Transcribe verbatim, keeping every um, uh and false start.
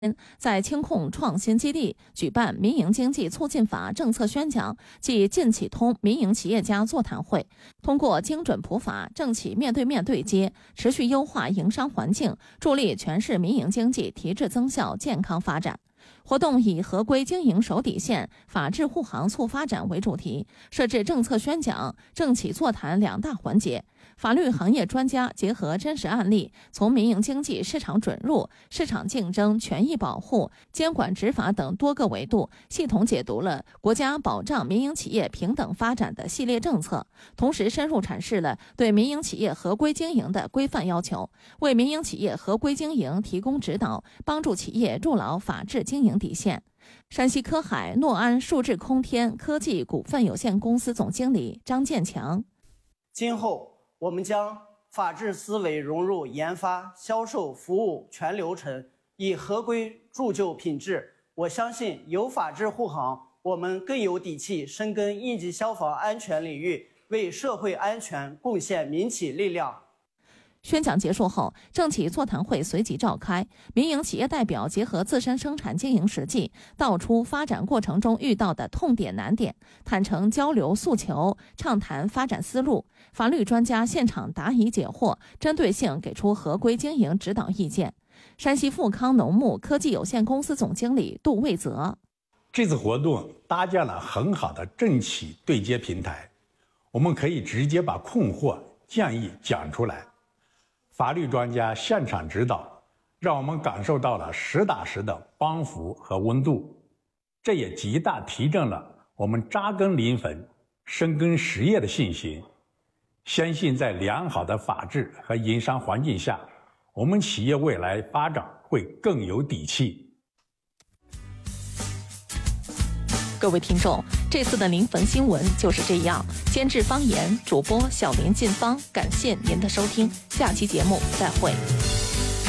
在清控创新基地举办民营经济促进法政策宣讲暨近启通民营企业家座谈会，通过精准普法、政企面对面对接，持续优化营商环境，助力全市民营经济提质增效、健康发展。活动以合规经营守底线、法治护航促发展为主题，设置政策宣讲、政企座谈两大环节。法律行业专家结合真实案例，从民营经济市场准入、市场竞争、权益保护、监管执法等多个维度，系统解读了国家保障民营企业平等发展的系列政策，同时深入阐释了对民营企业合规经营的规范要求，为民营企业合规经营提供指导，帮助企业筑牢法治经营底线。山西科海诺安数智空天科技股份有限公司总经理张建强： 今后我们将法治思维融入研发、销售、服务全流程，以合规铸就品质。我相信有法治护航，我们更有底气深耕应急消防安全领域，为社会安全贡献民企力量。 宣讲结束后，政企座谈会随即召开，民营企业代表结合自身生产经营实际，道出发展过程中遇到的痛点难点，坦诚交流诉求，畅谈发展思路。法律专家现场答疑解惑，针对性给出合规经营指导意见。山西富康农牧科技有限公司总经理杜卫泽： 这次活动搭建了很好的政企对接平台，我们可以直接把困惑建议讲出来。法律专家现场指导，让我们感受到了实打实的帮扶和温度，这也极大提振了我们扎根临汾、深耕实业的信心。相信在良好的法治和营商环境下，我们企业未来发展会更有底气。 各位听众，这次的临汾新闻就是这样。监制方言，主播小林进芳，感谢您的收听，下期节目再会。